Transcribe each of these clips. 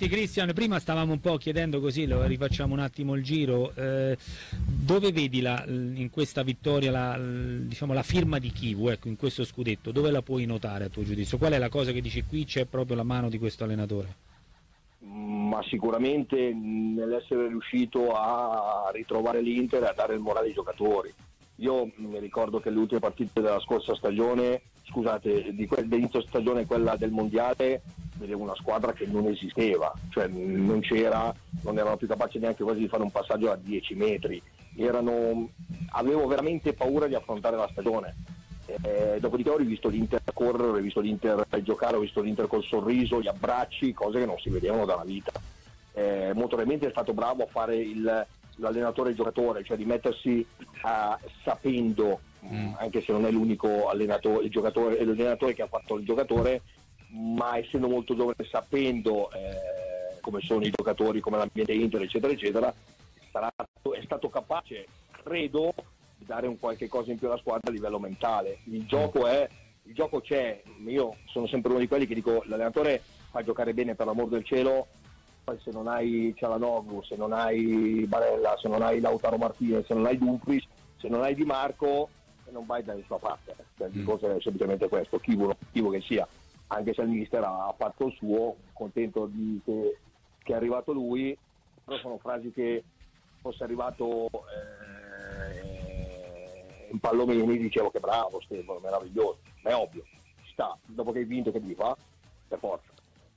Senti Cristian, prima stavamo un po' chiedendo così, lo rifacciamo un attimo il giro, dove vedi in questa vittoria diciamo, la firma di Chivu, ecco, in questo scudetto, dove la puoi notare a tuo giudizio? Qual è la cosa che dici qui c'è proprio la mano di questo allenatore? Ma sicuramente nell'essere riuscito a ritrovare l'Inter e a dare il morale ai giocatori. Io mi ricordo che le ultime partite della scorsa stagione, scusate, dell'inizio stagione, quella del mondiale, vedevo una squadra che non esisteva, cioè non erano più capaci neanche quasi di fare un passaggio a 10 metri. Avevo veramente paura di affrontare la stagione. Dopodiché ho rivisto l'Inter correre, ho rivisto l'Inter giocare, ho visto l'Inter col sorriso, gli abbracci, cose che non si vedevano dalla vita. Molto probabilmente è stato bravo a fare l'allenatore e il giocatore, cioè di mettersi sapendo, anche se non è l'unico allenatore, il giocatore, è l'allenatore che ha fatto il giocatore, ma essendo molto giovane, sapendo come sono i giocatori, come l'ambiente Inter, eccetera, eccetera, è stato capace, credo, di dare un qualche cosa in più alla squadra a livello mentale. Il gioco c'è, io sono sempre uno di quelli che dico l'allenatore fa giocare bene per l'amor del cielo, poi se non hai Cialanoglu, se non hai Barella, se non hai Lautaro Martinez, se non hai Dumfries, se non hai Di Marco, non vai da nessuna parte. Cioè, il discorso è semplicemente questo, Chivu che sia, anche se il mister ha fatto il suo, contento che è arrivato lui, però sono frasi che fosse arrivato in Pallomeni dicevo che bravo Stefano, meraviglioso, ma è ovvio, ci sta, dopo che hai vinto che devi fare? Per forza.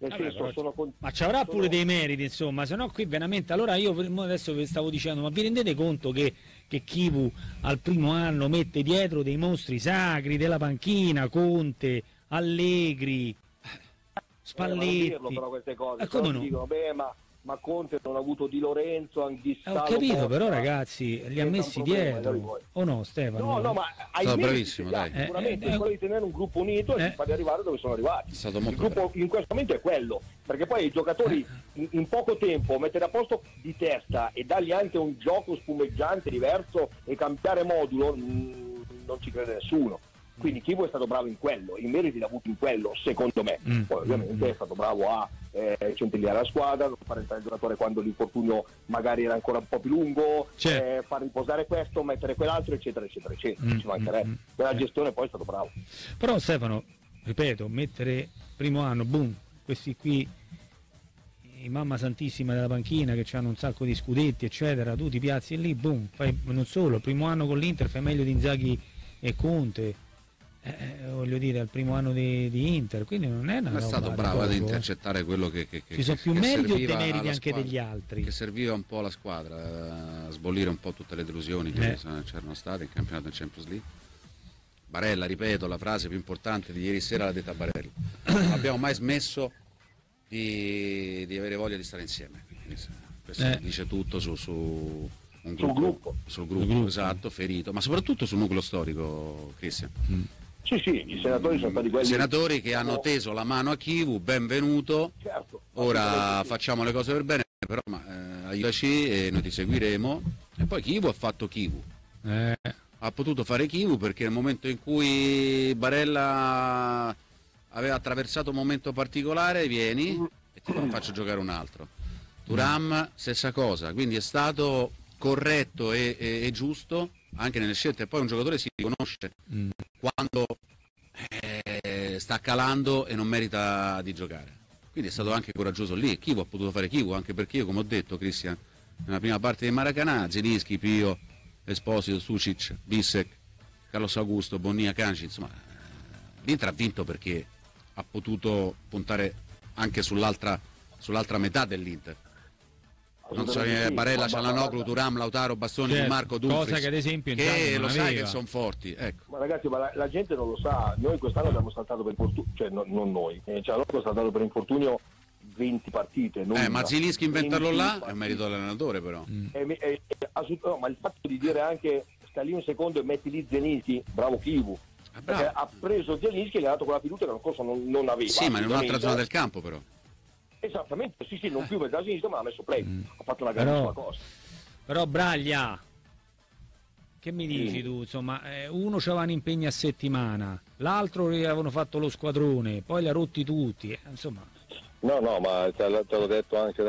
Ma ci avrà pure dei meriti, insomma, se no qui veramente, allora io adesso vi stavo dicendo, ma vi rendete conto che Chivu al primo anno mette dietro dei mostri sacri della panchina, Conte, Allegri, Spalletti, non dirlo però queste cose, come no? Dicono, ma Conte non ha avuto Di Lorenzo, ho capito, però ragazzi li ha messi dietro, o no Stefano? No, ma stato bravissimo, dai. Sicuramente quello di tenere un gruppo unito e di farli arrivare dove sono arrivati. Il gruppo in questo momento è quello, perché poi i giocatori in poco tempo mettere a posto di testa e dargli anche un gioco spumeggiante diverso e cambiare modulo, non ci crede nessuno. Quindi Chivu è stato bravo in quello, i meriti li ha avuti in quello, secondo me. Poi ovviamente è stato bravo a centellare la squadra, far entrare il giocatore quando l'infortunio magari era ancora un po' più lungo, far riposare questo, mettere quell'altro, eccetera, eccetera, eccetera. Ci mancherebbe. Nella gestione poi è stato bravo. Però Stefano, ripeto, mettere primo anno, boom, questi qui, i mamma santissima della panchina che hanno un sacco di scudetti, eccetera, tu ti piazzi lì, boom, fai non solo, primo anno con l'Inter fai meglio di Inzaghi e Conte. Voglio dire, al primo anno di Inter, quindi non è una roba. È stato bravo ad intercettare quello che ci sono più meriti o dei meriti anche degli altri, che serviva un po' alla squadra a sbollire un po' tutte le delusioni che c'erano state in campionato in Champions League. Barella, ripeto, la frase più importante di ieri sera l'ha detta Barella: non abbiamo mai smesso di avere voglia di stare insieme. Questo dice tutto su un gruppo, sul gruppo, esatto, ferito, ma soprattutto sul nucleo storico, Cristian. Sì, i senatori sono stati quelli. I senatori che hanno teso la mano a Chivu, benvenuto. Certo. Ora facciamo le cose per bene, però aiutaci e noi ti seguiremo. E poi Chivu ha fatto Chivu. Ha potuto fare Chivu perché nel momento in cui Barella aveva attraversato un momento particolare, vieni e ti faccio giocare un altro. Thuram, stessa cosa, quindi è stato corretto e giusto anche nelle scelte. Poi un giocatore si riconosce quando sta calando e non merita di giocare, quindi è stato anche coraggioso lì. Chivu ha potuto fare Chivu, anche perché io, come ho detto, Cristian, nella prima parte di Maracanã, Zelinski, Pio, Esposito, Sucic, Bissek, Carlos Augusto, Bonnia, Kanji, insomma l'Inter ha vinto perché ha potuto puntare anche sull'altra metà dell'Inter. Non so, Barella, Cialanoglu, Thuram, Lautaro, Bastoni, Di Marco, Dumfries, cosa che ad esempio che lo sai che sono forti, ecco. Ma ragazzi, la gente non lo sa, noi quest'anno abbiamo saltato per infortunio, cioè non noi, Cialanoglu ha saltato per infortunio 20 partite. Ma Zelinski inventarlo là è un merito dell'allenatore, però. Ma il fatto di dire anche sta lì un secondo e metti lì Zelinski, bravo Chivu. Perché ha preso Zelinski e gli ha dato quella fiducia che l'anno scorso non aveva. Sì, ma in un'altra zona del campo, però. Esattamente, sì, non più per la sinistra, ma ha messo play, ha fatto una grandissima cosa. Però Braglia, che mi dici tu? Insomma, uno c'aveva un impegno a settimana, l'altro avevano fatto lo squadrone, poi li ha rotti tutti, insomma. No, ma te l'ho detto anche